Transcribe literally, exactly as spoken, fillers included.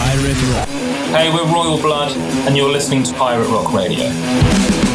Pirate Rock. Hey, we're Royal Blood, and you're listening to Pirate Rock Radio.